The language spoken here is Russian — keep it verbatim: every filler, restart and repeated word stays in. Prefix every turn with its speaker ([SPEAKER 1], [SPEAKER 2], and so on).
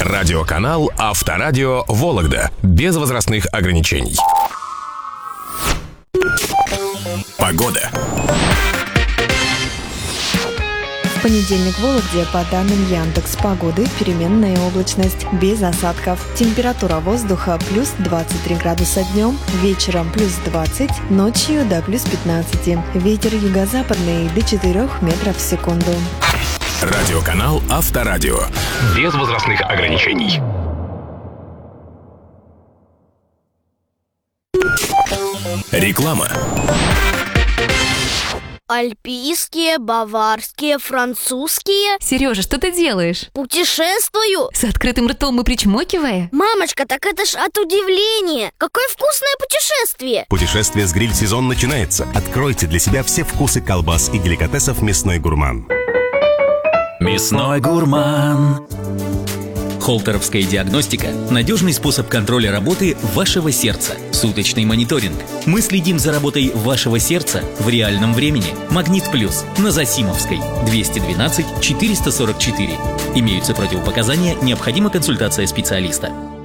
[SPEAKER 1] Радиоканал Авторадио Вологда. Без возрастных ограничений. Погода.
[SPEAKER 2] В понедельник в Вологде, по данным Яндекс.Погоды, переменная облачность, без осадков. Температура воздуха плюс двадцать три градуса днем, вечером плюс двадцать, ночью до плюс пятнадцать. Ветер юго-западный до четырёх метров в секунду.
[SPEAKER 1] Радиоканал Авторадио. Без возрастных ограничений. Реклама.
[SPEAKER 3] Альпийские, баварские, французские.
[SPEAKER 4] Сережа, что ты делаешь?
[SPEAKER 3] Путешествую.
[SPEAKER 4] С открытым ртом и причмокивая?
[SPEAKER 3] Мамочка, так это ж от удивления. Какое вкусное путешествие.
[SPEAKER 5] Путешествие с гриль-сезон начинается. Откройте для себя все вкусы колбас и деликатесов «Мясной гурман».
[SPEAKER 6] «Мясной гурман». Холтеровская диагностика – надежный способ контроля работы вашего сердца. Суточный мониторинг. Мы следим за работой вашего сердца в реальном времени. Магнит Плюс на Засимовской, двести двенадцать четыреста сорок четыре. Имеются противопоказания, необходима консультация специалиста.